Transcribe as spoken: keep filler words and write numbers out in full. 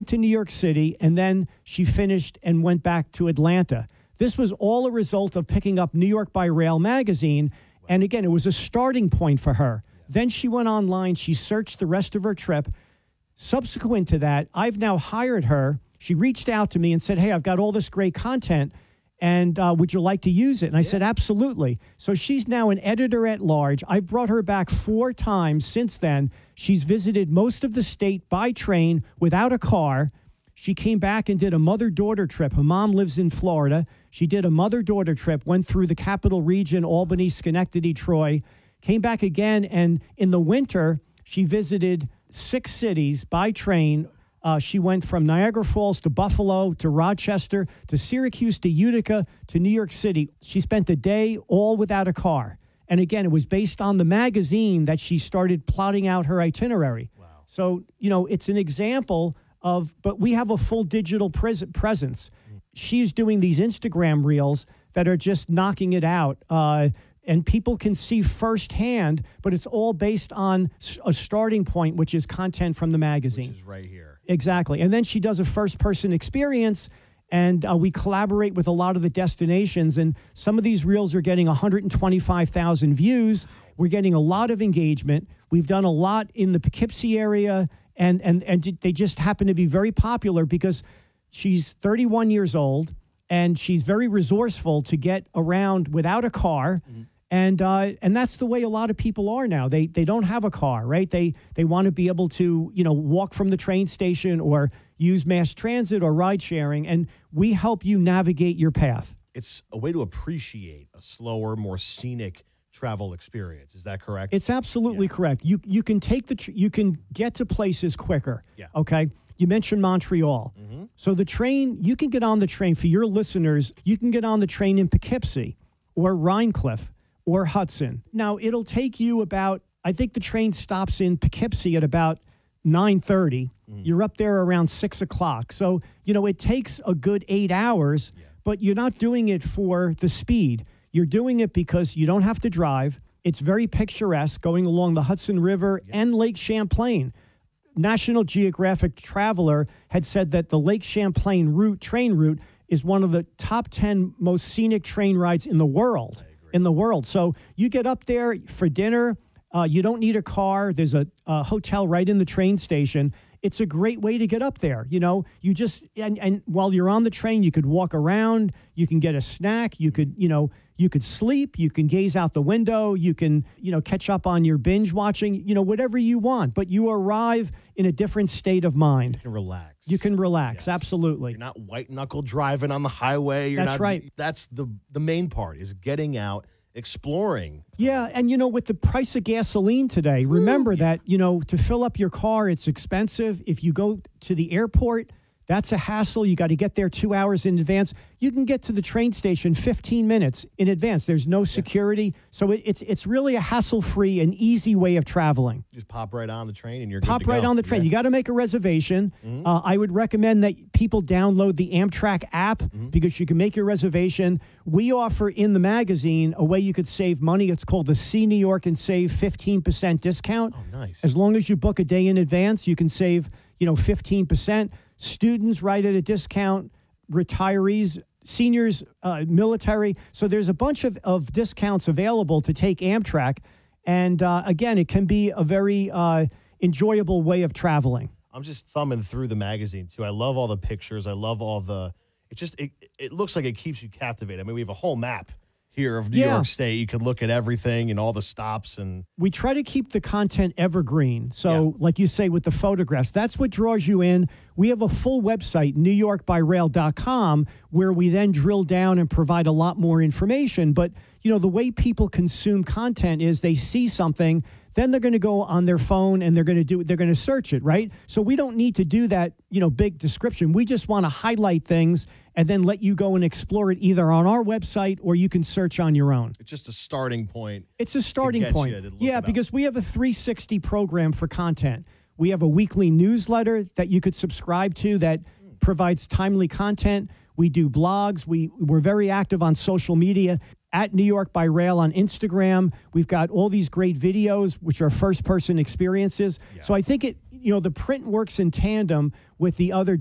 to New York City, and then she finished and went back to Atlanta. This was all a result of picking up New York by Rail magazine. And again, it was a starting point for her. Yeah. Then she went online. She searched the rest of her trip. Subsequent to that, I've now hired her. She reached out to me and said, hey, I've got all this great content, and uh, would you like to use it? And I yeah. said, absolutely. So she's now an editor at large. I've brought her back four times since then. She's visited most of the state by train without a car. She came back and did a mother-daughter trip. Her mom lives in Florida. She did a mother-daughter trip, went through the capital region, Albany, Schenectady, Troy, came back again, and in the winter, she visited six cities by train. Uh, she went from Niagara Falls to Buffalo to Rochester to Syracuse to Utica to New York City. She spent a day all without a car. And again, it was based on the magazine that she started plotting out her itinerary. Wow. So, you know, it's an example of, but we have a full digital pres- presence. Mm. She's doing these Instagram reels that are just knocking it out. Uh, and people can see firsthand, but it's all based on a starting point, which is content from the magazine. Which is right here. Exactly. And then she does a first-person experience, and uh, we collaborate with a lot of the destinations. And some of these reels are getting one hundred twenty-five thousand views. We're getting a lot of engagement. We've done a lot in the Poughkeepsie area, and, and, and they just happen to be very popular because she's thirty-one years old, and she's very resourceful to get around without a car. Mm-hmm. And uh, and that's the way a lot of people are now. They they don't have a car, right? They they want to be able to, you know, walk from the train station or use mass transit or ride sharing, and we help you navigate your path. It's a way to appreciate a slower, more scenic travel experience. Is that correct? It's absolutely yeah. correct. You you can take the tr- you can get to places quicker. Yeah. Okay. You mentioned Montreal. Mm-hmm. So the train, you can get on the train, for your listeners, you can get on the train in Poughkeepsie or Rhinecliff or Hudson. Now, it'll take you about, I think the train stops in Poughkeepsie at about nine thirty. Mm. You're up there around six o'clock. So, you know, it takes a good eight hours, yeah. but you're not doing it for the speed. You're doing it because you don't have to drive. It's very picturesque going along the Hudson River yeah. and Lake Champlain. National Geographic Traveler had said that the Lake Champlain route, train route, is one of the top ten most scenic train rides in the world. In the world. So you get up there for dinner. Uh, you don't need a car. There's a, a hotel right in the train station. It's a great way to get up there. You know, you just, and, and while you're on the train, you could walk around, you can get a snack, you could, you know, you could sleep, you can gaze out the window, you can, you know, catch up on your binge watching, you know, whatever you want, but you arrive in a different state of mind. You can relax. You can relax. Yes. Absolutely. You're not white knuckle driving on the highway. You're that's not, right. That's the, the main part, is getting out, exploring. Yeah, and you know, with the price of gasoline today, remember Ooh, yeah. that, you know, to fill up your car, it's expensive. If you go to the airport, that's a hassle. You got to get there two hours in advance. You can get to the train station fifteen minutes in advance. There's no security. Yeah. So it, it's it's really a hassle-free and easy way of traveling. Just pop right on the train and you're pop good to right go. on the train. Yeah. You got to make a reservation. Mm-hmm. Uh, I would recommend that people download the Amtrak app mm-hmm. because you can make your reservation. We offer in the magazine a way you could save money. It's called the See New York and Save fifteen percent discount. Oh, nice. As long as you book a day in advance, you can save, you know, fifteen percent. Students right at a discount, retirees, seniors, uh, military. So there's a bunch of, of discounts available to take Amtrak. And uh, again, it can be a very uh, enjoyable way of traveling. I'm just thumbing through the magazine, too. I love all the pictures. I love all the, it just, it, it looks like it keeps you captivated. I mean, we have a whole map here of New yeah. York State. You can look at everything and all the stops. And we try to keep the content evergreen. So yeah. like you say, with the photographs, that's what draws you in. We have a full website, new york by rail dot com, where we then drill down and provide a lot more information. But, you know, the way people consume content is they see something, then they're going to go on their phone and they're going to do they're going to search it, right? So we don't need to do that, you know, big description. We just want to highlight things and then let you go and explore it either on our website or you can search on your own. It's just a starting point. It's a starting point. Yeah, because we have a three sixty program for content. We have a weekly newsletter that you could subscribe to that mm. provides timely content. We do blogs. We, we're very active on social media. At New York by Rail on Instagram. We've got all these great videos, which are first-person experiences. Yeah. So I think it, you know, the print works in tandem with the other